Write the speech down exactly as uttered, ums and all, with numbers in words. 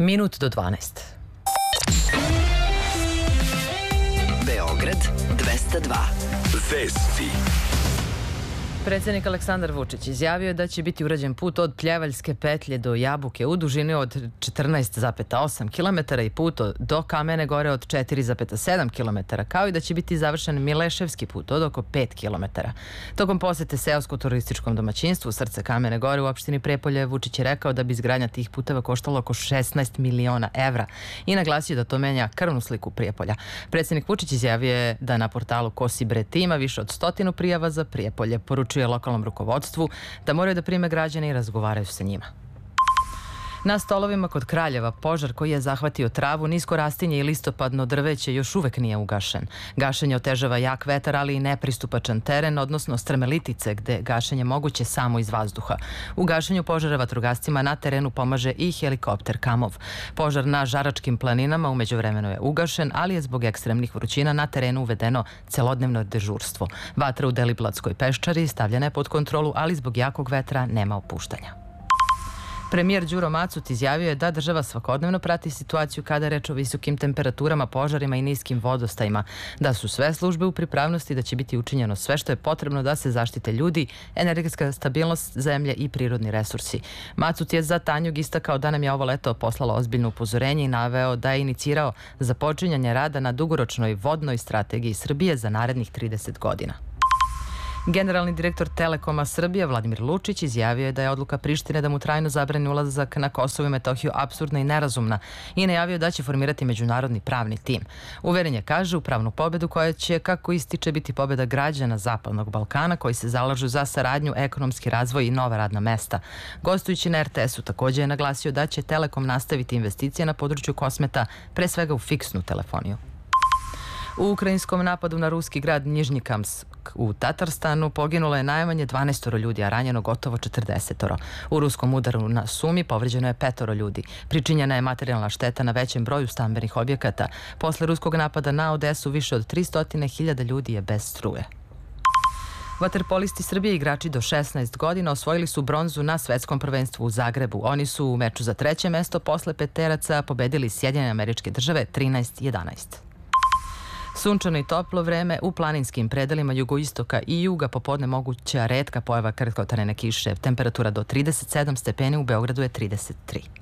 Minut do dvanaest. Beograd dvesta dva. Vesti. Predsednik Aleksandar Vučić izjavio je da će biti urađen put od Pljevaljske petlje do Jabuke u dužini od četrnaest zarez osam kilometara i put do Kamene Gore od četiri zarez sedam kilometara, kao i da će biti završen Mileševski put od oko pet kilometara. Tokom posete seosko-turističkom domaćinstvu srce Kamene Gore u opštini Prijepolje, Vučić je rekao da bi izgradnja tih puteva koštala oko šesnaest miliona evra i naglasio da to menja krvnu sliku Prijepolja. Predsednik Vučić izjavio je da na portalu Kosi Breti ima više od stotinu prijava za Prijepolje. Poručuje lokalnom rukovodstvu da moraju da prime građane i razgovaraju sa njima. Na stolovima kod Kraljeva požar koji je zahvatio travu, nisko rastinje i listopadno drveće još uvek nije ugašen. Gašenje otežava jak vetar, ali i nepristupačan teren, odnosno strmelitice, gde gašenje moguće samo iz vazduha. U gašenju požara vatrogascima na terenu pomaže i helikopter Kamov. Požar na Žaračkim planinama u međuvremenu je ugašen, ali je zbog ekstremnih vrućina na terenu uvedeno celodnevno dežurstvo. Vatra u Deliblatskoj peščari stavljena je pod kontrolu, ali zbog jakog vetra nema opuštanja. Premijer Đuro Macut izjavio je da država svakodnevno prati situaciju kada je reč o visokim temperaturama, požarima i niskim vodostajima, da su sve službe u pripravnosti, da će biti učinjeno sve što je potrebno da se zaštite ljudi, energetska stabilnost zemlje i prirodni resursi. Macut je za Tanjug istakao da nam je ovo leto poslalo ozbiljno upozorenje i naveo da je inicirao započinjanje rada na dugoročnoj vodnoj strategiji Srbije za narednih trideset godina. Generalni direktor Telekoma Srbije Vladimir Lučić izjavio je da je odluka Prištine da mu trajno zabrani ulazak na Kosovo i Metohiju apsurdna i nerazumna i najavio da će formirati međunarodni pravni tim. Uveren je, kaže, u pravnu pobedu koja će, kako ističe, biti pobeda građana Zapadnog Balkana koji se zalažu za saradnju, ekonomski razvoj i nova radna mesta. Gostujući na er te esu također je naglasio da će Telekom nastaviti investicije na području kosmeta, pre svega u fiksnu telefoniju. U ukrajinskom napadu na ruski grad Nižnjikamsk u Tatarstanu poginulo je najmanje dvanaest ljudi, a ranjeno gotovo četrdeset. U ruskom udaru na Sumi povređeno je petoro ljudi. Pričinjena je materijalna šteta na većem broju stambenih objekata. Posle ruskog napada na Odesu više od tristo hiljada ljudi je bez struje. Vaterpolisti Srbije, igrači do šesnaest godina, osvojili su bronzu na svetskom prvenstvu u Zagrebu. Oni su u meču za treće mesto posle peteraca pobedili Sjedinjene Američke Države trinaest jedanaest. Sunčano i toplo vreme u planinskim predelima jugoistoka i juga, popodne moguća retka pojava kratkotrajne kiše. Temperatura do trideset sedam stepeni, u Beogradu je trideset tri.